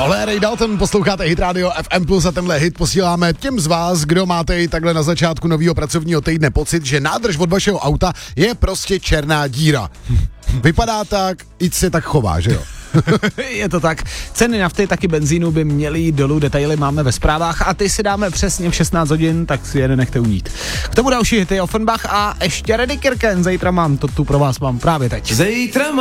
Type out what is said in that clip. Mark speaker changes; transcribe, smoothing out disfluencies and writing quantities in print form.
Speaker 1: Tohle je Ray Dalton, posloucháte Hit Radio FM+, a tenhle hit posíláme těm z vás, kdo máte i takhle na začátku nového pracovního týdne pocit, že nádrž od vašeho auta je prostě černá díra. Vypadá tak, i se tak chová, že jo?
Speaker 2: Je to tak. Ceny nafty, taky benzínu by měly jít dolů, detaily máme ve zprávách a ty si dáme přesně v 16 hodin, tak si je nenechte unít. K tomu další hity Offenbach a ještě Reddy Kirken, zítra mám, to tu pro vás mám právě teď.
Speaker 3: Zítra